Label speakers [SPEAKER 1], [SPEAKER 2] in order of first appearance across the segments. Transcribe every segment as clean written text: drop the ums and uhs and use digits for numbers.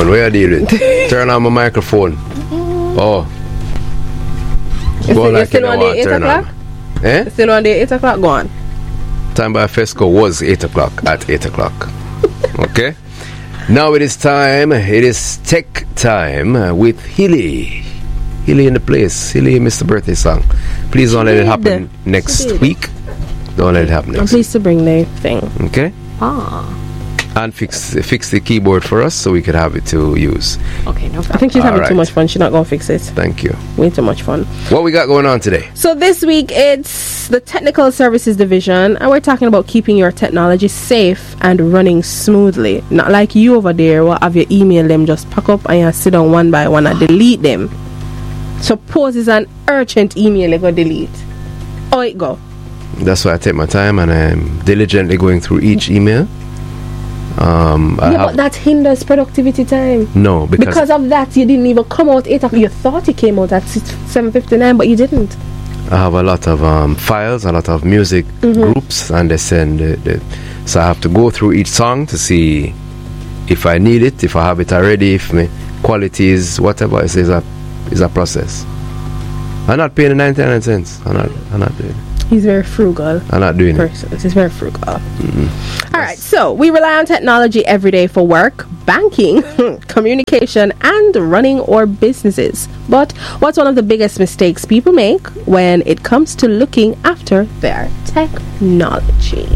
[SPEAKER 1] microphone. Where are you dealing with? Turn on my microphone. Oh. Go on like you know what. Turn on. Eh?
[SPEAKER 2] Still on the 8 o'clock? Go on.
[SPEAKER 1] Time by Fesco was 8 o'clock. At 8 o'clock. Okay? Now it is time. It is tech time with Hilly. Hilly in the place. Hilly, Mr. Birthday song. Please don't let it happen next week. Don't let it happen next week.
[SPEAKER 2] I'm pleased to bring the thing.
[SPEAKER 1] Okay? And fix the keyboard for us so we could have it to use.
[SPEAKER 2] Okay, no problem. I think she's having too much fun. She's not going to fix it.
[SPEAKER 1] Thank you.
[SPEAKER 2] Way too much fun.
[SPEAKER 1] What we got going on today?
[SPEAKER 2] So this week it's the Technical Services Division, and we're talking about keeping your technology safe and running smoothly. Not like you over there will have your email them just pack up and you sit down one by one and delete them. Suppose it's an urgent email you go delete. Oh, it go.
[SPEAKER 1] That's why I take my time and I'm diligently going through each email.
[SPEAKER 2] But that hinders productivity time.
[SPEAKER 1] No,
[SPEAKER 2] because of that you didn't even come out 8 o'clock. You thought you came out at 7:59, but you didn't.
[SPEAKER 1] I have a lot of files, a lot of music groups, and they send so I have to go through each song to see if I need it, if I have it already, if my quality is whatever. It is a process. I'm not paying the 99 cents. I'm not doing it.
[SPEAKER 2] He's very frugal.
[SPEAKER 1] I'm not doing it.
[SPEAKER 2] He's very frugal. Alright, so we rely on technology every day for work, banking, communication, and running our businesses. But what's one of the biggest mistakes people make when it comes to looking after their technology?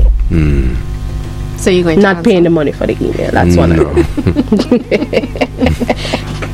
[SPEAKER 3] So you're going to
[SPEAKER 2] not paying the money for the email. That's one of them.